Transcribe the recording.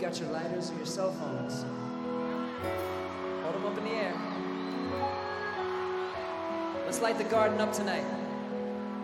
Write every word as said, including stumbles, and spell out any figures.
got your lighters or your cell phones, hold them up in the air. Let's light the garden up tonight.